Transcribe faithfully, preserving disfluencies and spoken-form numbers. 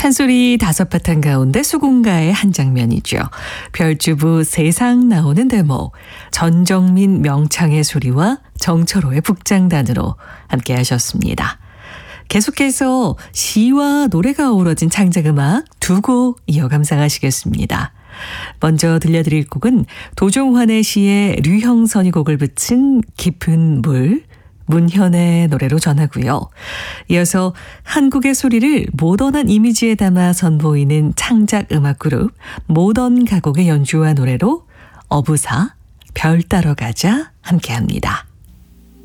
판소리 다섯 바탕 가운데 수군가의 한 장면이죠. 별주부 세상 나오는 대목, 전정민 명창의 소리와 정철호의 북장단으로 함께 하셨습니다. 계속해서 시와 노래가 어우러진 창작음악 두 곡 이어 감상하시겠습니다. 먼저 들려드릴 곡은 도종환의 시에 류형선이 곡을 붙인 깊은 물, 문현의 노래로 전하고요. 이어서 한국의 소리를 모던한 이미지에 담아 선보이는 창작 음악 그룹 모던 가곡의 연주와 노래로 어부사, 별 따러 가자 함께합니다.